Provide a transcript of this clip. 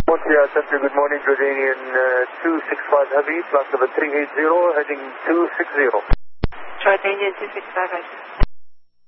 Montreal Center, good morning, Jordanian 265 Heavy, flight level 380, heading 260. Jordanian 265 Heavy.